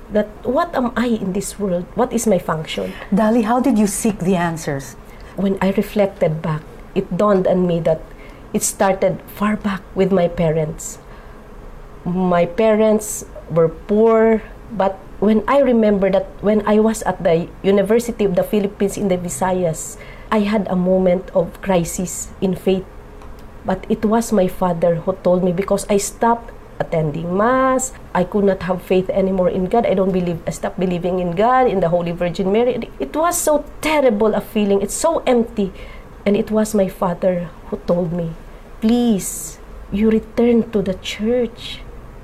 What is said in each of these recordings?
that what am I in this world? What is my function? Dali, how did you seek the answers? When I reflected back, it dawned on me that it started far back with my parents. My parents were poor, but when I remember that when I was at the University of the Philippines in the Visayas, I had a moment of crisis in faith. But it was my father who told me, because I stopped attending Mass, I could not have faith anymore in God. I stopped believing in God, in the Holy Virgin Mary. It was so terrible a feeling. It's so empty. And it was my father who told me, please, you return to the church.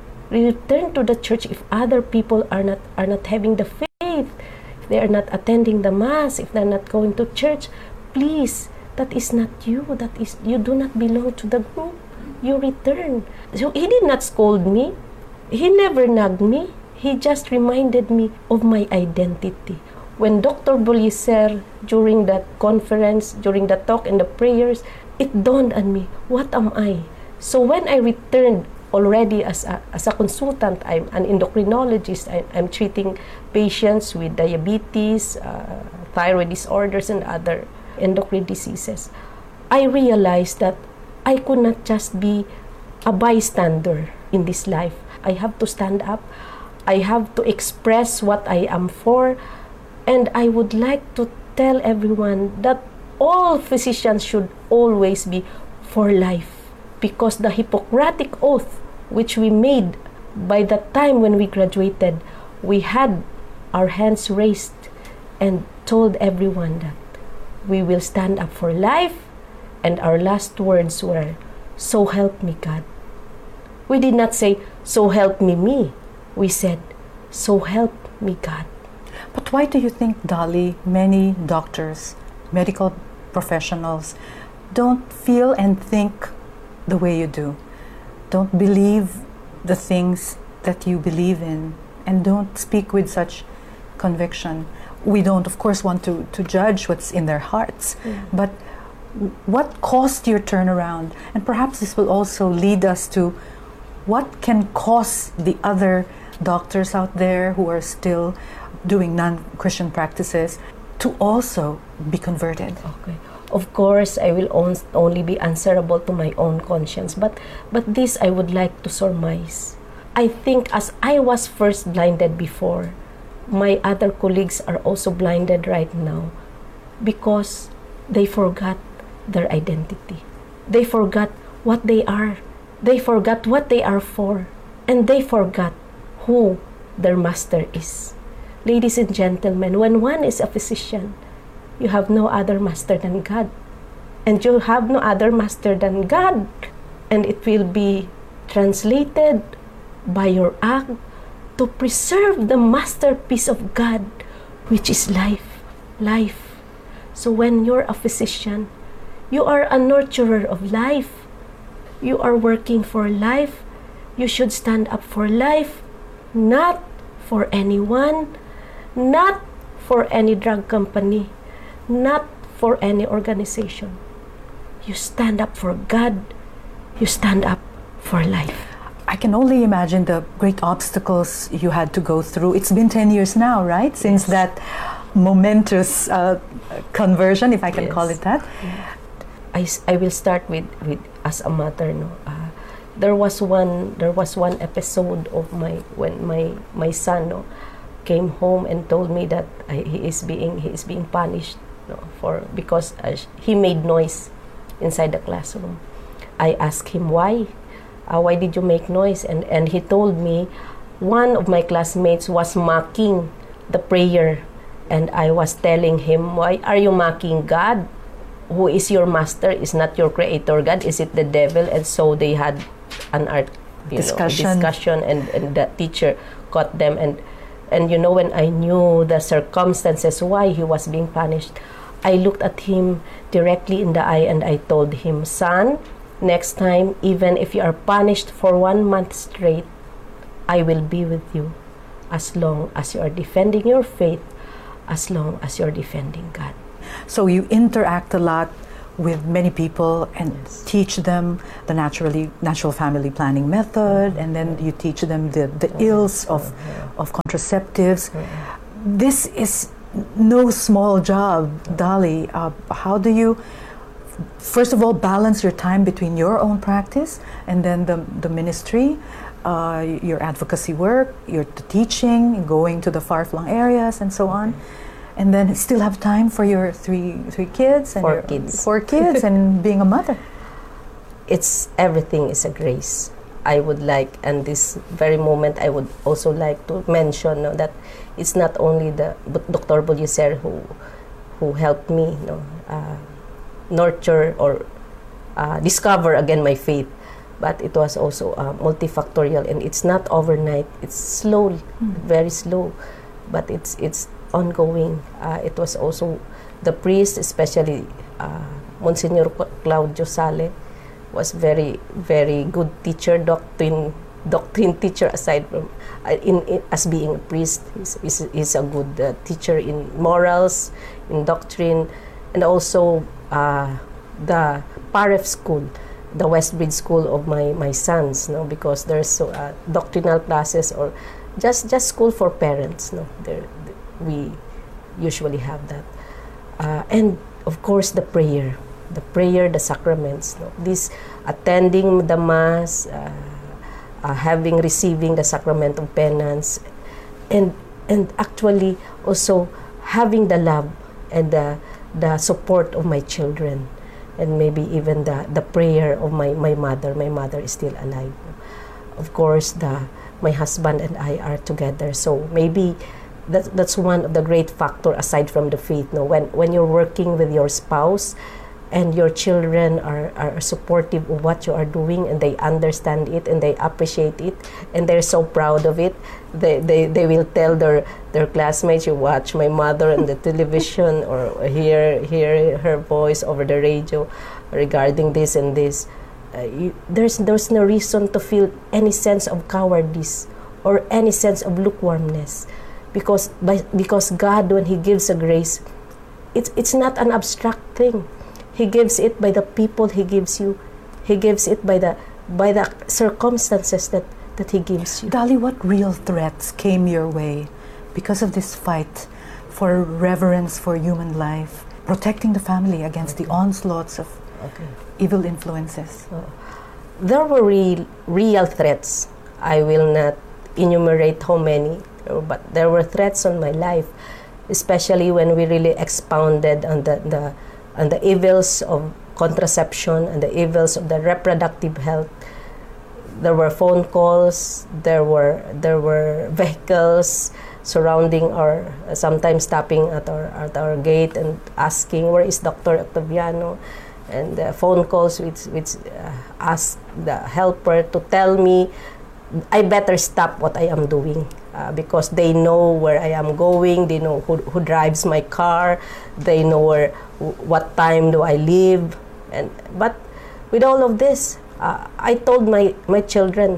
Return to the church if other people are not having the faith, if they are not attending the Mass, if they're not going to church. Please, that is not you. You do not belong to the group. You return. So he did not scold me. He never nagged me. He just reminded me of my identity. When Dr. Bolicer, during that conference, during the talk and the prayers, it dawned on me, what am I? So when I returned already as a consultant, I'm an endocrinologist. I'm treating patients with diabetes, thyroid disorders, and other endocrine diseases. I realized that I could not just be a bystander in this life. I have to stand up. I have to express what I am for. And I would like to tell everyone that all physicians should always be for life, because the Hippocratic Oath, which we made by the time when we graduated, we had our hands raised and told everyone that we will stand up for life, and our last words were, so help me God. We did not say, so help me. We said, so help me God. But why do you think, Dali, many doctors, medical professionals, don't feel and think the way you do? Don't believe the things that you believe in, and don't speak with such conviction? We don't, of course, want to judge what's in their hearts, but what caused your turnaround? And perhaps this will also lead us to what can cause the other doctors out there who are still doing non-Christian practices to also be converted. Okay. Of course, I will only be answerable to my own conscience, but this I would like to surmise. I think as I was first blinded before, my other colleagues are also blinded right now because they forgot their identity. They forgot what they are. They forgot what they are for. And they forgot who their master is. Ladies and gentlemen, when one is a physician, you have no other master than God. And you have no other master than God. And it will be translated by your act to preserve the masterpiece of God, which is life. Life. So when you're a physician, you are a nurturer of life. You are working for life. You should stand up for life, not for anyone, not for any drug company, not for any organization. You stand up for God. You stand up for life. I can only imagine the great obstacles you had to go through. It's been 10 years now, right? Since that momentous conversion, if I can call it that. I will start with as a mother. There was one episode of when my son came home and told me that he is being punished because he made noise inside the classroom. I asked him why did you make noise, and he told me one of my classmates was mocking the prayer, and I was telling him, why are you mocking God? Who is your master? Is not your creator God? Is it the devil? And so they had an discussion, and the teacher caught them, and when I knew the circumstances why he was being punished, I looked at him directly in the eye and I told him, son, next time, even if you are punished for 1 month straight, I will be with you as long as you are defending your faith, as long as you're defending God. So you interact a lot with many people and teach them the natural family planning method, and then you teach them the ills of contraceptives. This is no small job, Dolly. How do you, first of all, balance your time between your own practice and then the ministry, your advocacy work, your teaching, going to the far-flung areas, and so on, and then still have time for your three kids and four kids and being a mother? It's everything is a grace. I would like, and this very moment, I would also like to mention that it's not only the Dr. Bullicer who helped me nurture or discover again my faith, but it was also multifactorial, and it's not overnight. It's slow, very slow, but it's ongoing. It was also the priest, especially Monsignor Claudio Sale, was very, very good teacher, doctrine teacher, aside from as being a priest. He's a good teacher in morals, in doctrine, and also the Paref school, the Westbridge school of my sons, because there's doctrinal classes or just school for parents. We usually have that, and of course the prayer, the sacraments. This attending the mass, receiving the sacrament of penance, and actually also having the love and the support of my children, and maybe even the prayer of my mother. My mother is still alive. Of course, my husband and I are together, so maybe that's one of the great factor aside from the faith. When you're working with your spouse and your children are supportive of what you are doing, and they understand it and they appreciate it and they're so proud of it, they will tell their classmates, you watch my mother on the television or hear her voice over the radio regarding this and this. There's no reason to feel any sense of cowardice or any sense of lukewarmness, because God, when He gives a grace, it's not an abstract thing. He gives it by the people He gives you. He gives it by the circumstances that He gives you. Dolly, what real threats came your way because of this fight for reverence for human life, protecting the family against the onslaughts of evil influences? There were real threats. I will not enumerate how many, but there were threats on my life, especially when we really expounded on the evils of contraception and the evils of the reproductive health. There were phone calls, there were vehicles surrounding sometimes stopping at our gate and asking, where is Dr. Octaviano? And phone calls which asked the helper to tell me I better stop what I am doing, because they know where I am going, they know who drives my car, they know what time do I leave. But with all of this, I told my children,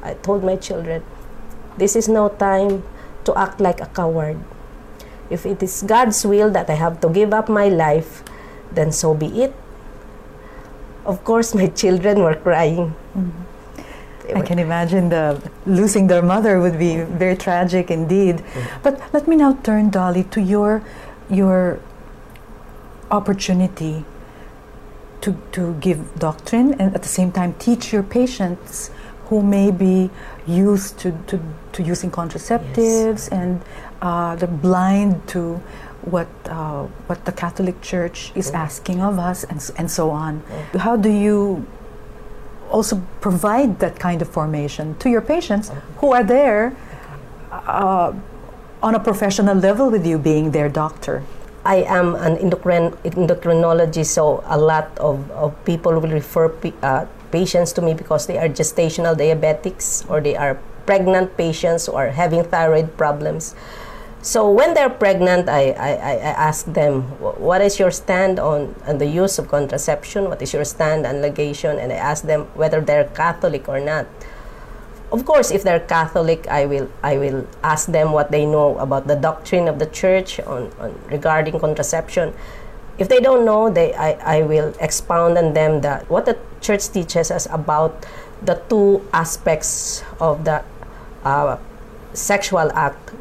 this is no time to act like a coward. If it is God's will that I have to give up my life, then so be it. Of course, my children were crying. I can imagine losing their mother would be very tragic indeed. But let me now turn, Dolly, to your opportunity to give doctrine and at the same time teach your patients who may be used to using contraceptives and they're blind to what the Catholic Church is asking of us and so on. How do you also provide that kind of formation to your patients who are there on a professional level with you, being their doctor? I am an endocrinologist, so a lot of people will refer patients to me because they are gestational diabetics or they are pregnant patients or having thyroid problems. So when they're pregnant, I ask them, what is your stand on the use of contraception? What is your stand on ligation? And I ask them whether they're Catholic or not. Of course, if they're Catholic, I will ask them what they know about the doctrine of the Church on regarding contraception. if they don't know, I will expound on them that what the church teaches us about the two aspects of the sexual act.